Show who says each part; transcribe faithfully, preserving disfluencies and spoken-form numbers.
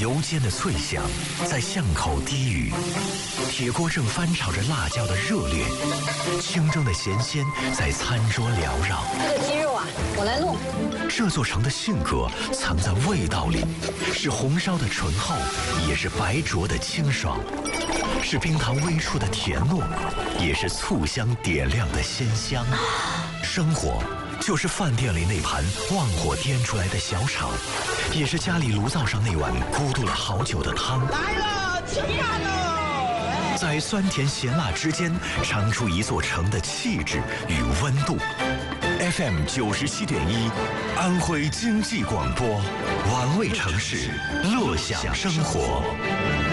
Speaker 1: 油煎的脆香在巷口低语，铁锅正翻炒着辣椒的热烈，清蒸的咸鲜在餐桌缭绕。
Speaker 2: 这个鸡肉啊，我来弄。
Speaker 1: 这座城的性格藏在味道里，是红烧的醇厚，也是白灼的清爽，是冰糖微触的甜糯，也是醋香点亮的鲜香。生活就是饭店里那盘旺火颠出来的小炒，也是家里炉灶上那碗咕嘟了好久的汤。
Speaker 3: 来了，起来了！
Speaker 1: 在酸甜咸辣之间，尝出一座城的气质与温度。F M 九十七点一，安徽经济广播，玩味城市，乐享生活。